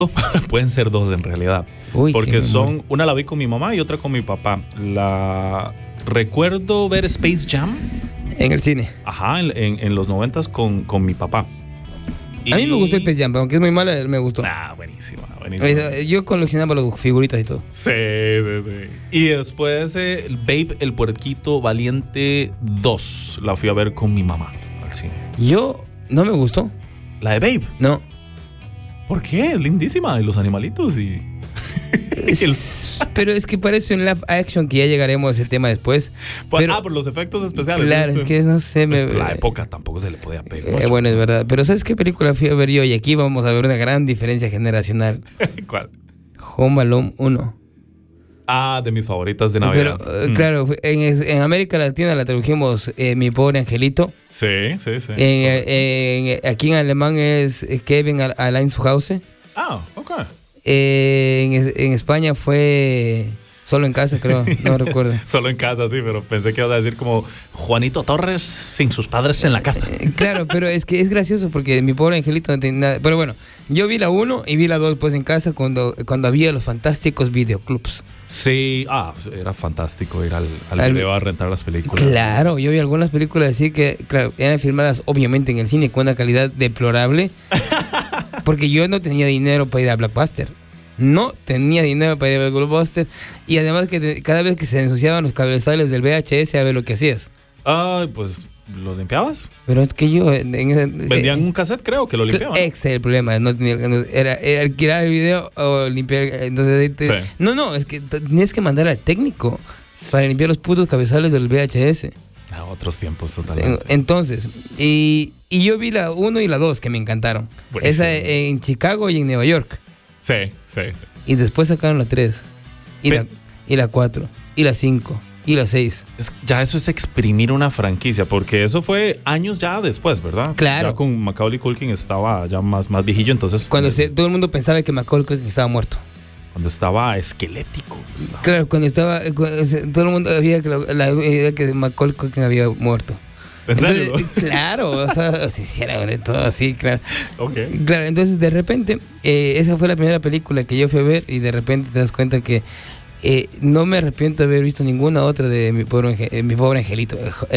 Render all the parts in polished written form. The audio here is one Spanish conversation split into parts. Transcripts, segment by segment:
Pueden ser dos en realidad. Uy, porque son, una la vi con mi mamá y otra con mi papá. Recuerdo ver Space Jam. En el cine. Ajá, en los 90s con mi papá. A mí me gustó el Space Jam, aunque es muy mala, me gustó. Buenísima. Yo coleccionaba las figuritas y todo. Sí. Y después Babe, el puerquito valiente 2. La fui a ver con mi mamá al cine. Yo no me gustó. ¿La de Babe? No. ¿Por qué? Lindísima. Y los animalitos y... Pero es que parece un live action, que ya llegaremos a ese tema después. Por los efectos especiales. Claro, es que no sé. La época tampoco se le podía pegar. Bueno, es verdad. Pero ¿sabes qué película fui a ver yo? Y aquí vamos a ver una gran diferencia generacional. ¿Cuál? Home Alone 1. De mis favoritas de Navidad. Pero, claro, en América Latina la tradujimos Mi Pobre Angelito. Sí. Aquí en alemán es Kevin Allein zu Hause. Ok. En España fue Solo en Casa, creo, no recuerdo. Solo en Casa, sí, pero pensé que ibas a decir como Juanito Torres sin sus padres en la casa. Claro, pero es que es gracioso porque Mi Pobre Angelito no tenía nada. Pero bueno, yo vi la 1 y vi la 2 pues en casa cuando había los fantásticos videoclubs. Sí, era fantástico ir al video a rentar las películas. Claro, yo vi algunas películas así que, claro, eran filmadas obviamente en el cine con una calidad deplorable. Porque yo no tenía dinero para ir a Blockbuster. No tenía dinero para ir a Blockbuster. Y además que cada vez que se ensuciaban los cabezales del VHS, a ver lo que hacías. Pues, ¿lo limpiabas? Pero es que yo... Vendían un cassette, creo, que lo limpiaban. Ese es el problema. Era alquilar el video o limpiar... Entonces, sí. No, es que tenías que mandar al técnico para limpiar los putos cabezales del VHS. Otros tiempos totalmente. Entonces, y yo vi la 1 y la 2 que me encantaron. Buenísimo. Esa en Chicago y en Nueva York. Sí. Y después sacaron la 3 y la 4 y la 5 y la 6. Ya eso es exprimir una franquicia, porque eso fue años ya después, ¿verdad? Claro. Ya con Macaulay Culkin estaba ya más viejillo, entonces... Cuando todo el mundo pensaba que Macaulay Culkin estaba muerto. Cuando estaba esquelético. Claro, todo el mundo había la idea que Macaulay Culkin había muerto. ¿En serio? Entonces, claro, o sea, se hiciera de todo así, claro. Okay. Claro, entonces de repente, esa fue la primera película que yo fui a ver y de repente te das cuenta que no me arrepiento de haber visto ninguna otra de Mi Pobre Angelito.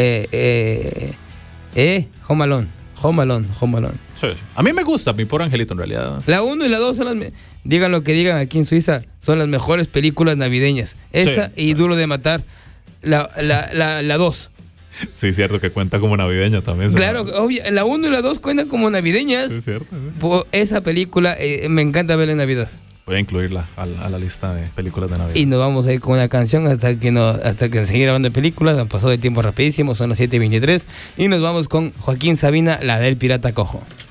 Home Alone. Sí. A mí me gusta Mi Pobre Angelito en realidad. La 1 y la 2 son digan lo que digan aquí en Suiza, son las mejores películas navideñas. Esa y Duro de Matar, la 2. Sí, cierto que cuenta como navideña también. Claro, obvio, la 1 y la 2 cuentan como navideñas. Sí, cierto. Esa película me encanta verla en Navidad. Voy a incluirla a la lista de películas de Navidad. Y nos vamos a ir con una canción hasta que seguir hablando de películas. Han pasado el tiempo rapidísimo, son las 7:23. Y nos vamos con Joaquín Sabina, la del Pirata Cojo.